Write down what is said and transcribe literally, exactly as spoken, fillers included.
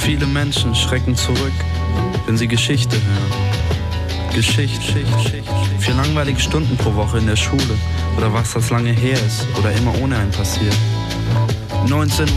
Viele Menschen schrecken zurück, wenn sie Geschichte hören. Geschichte, Geschichte. Vier langweilige Stunden pro Woche in der Schule oder was das lange her ist oder immer ohne einen passiert. neunzehn